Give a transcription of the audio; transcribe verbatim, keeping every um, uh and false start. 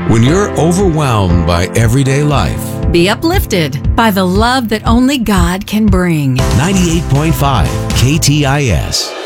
When you're overwhelmed by everyday life, Be uplifted by the love that only God can bring. ninety-eight point five K T I S.